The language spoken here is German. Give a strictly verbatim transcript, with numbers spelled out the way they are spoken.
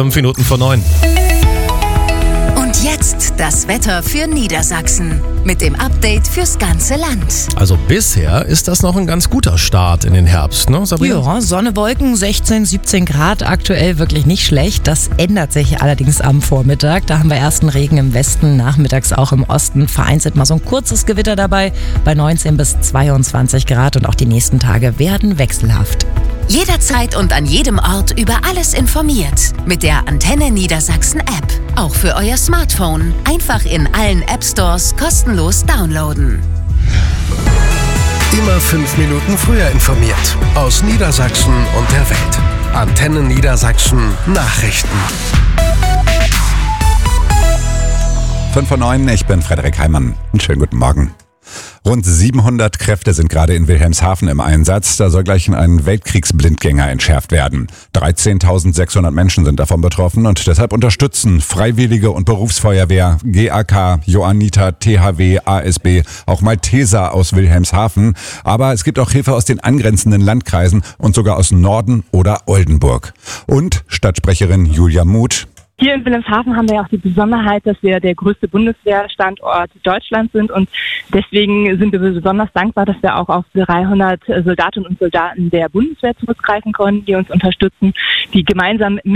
Fünf Minuten vor neun. Und jetzt das Wetter für Niedersachsen mit dem Update fürs ganze Land. Also bisher ist das noch ein ganz guter Start in den Herbst, ne, Sabrina? Ja, Sonne, Wolken, sechzehn, siebzehn Grad, aktuell wirklich nicht schlecht. Das ändert sich allerdings am Vormittag. Da haben wir ersten Regen im Westen, nachmittags auch im Osten. Vereinzelt mal so ein kurzes Gewitter dabei bei neunzehn bis zweiundzwanzig Grad und auch die nächsten Tage werden wechselhaft. Jederzeit und an jedem Ort über alles informiert. Mit der Antenne Niedersachsen App. Auch für euer Smartphone. Einfach in allen App Stores kostenlos downloaden. Immer fünf Minuten früher informiert. Aus Niedersachsen und der Welt. Antenne Niedersachsen Nachrichten. fünf vor neun, ich bin Frederik Heimann. Einen schönen guten Morgen. Rund siebenhundert Kräfte sind gerade in Wilhelmshaven im Einsatz. Da soll gleich ein Weltkriegsblindgänger entschärft werden. dreizehntausendsechshundert Menschen sind davon betroffen und deshalb unterstützen Freiwillige und Berufsfeuerwehr, G A K, Johanniter, T H W, A S B, auch Malteser aus Wilhelmshaven. Aber es gibt auch Hilfe aus den angrenzenden Landkreisen und sogar aus Norden oder Oldenburg. Und Stadtsprecherin Julia Muth: Hier in Wilhelmshaven haben wir ja auch die Besonderheit, dass wir der größte Bundeswehrstandort Deutschlands sind und deswegen sind wir besonders dankbar, dass wir auch auf dreihundert Soldatinnen und Soldaten der Bundeswehr zurückgreifen können, die uns unterstützen, die gemeinsam